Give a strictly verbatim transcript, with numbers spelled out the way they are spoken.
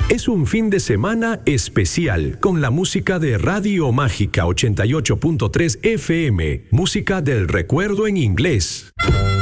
Es un fin de semana especial con la música de Radio Mágica ochenta y ocho punto tres F M, música del recuerdo en inglés.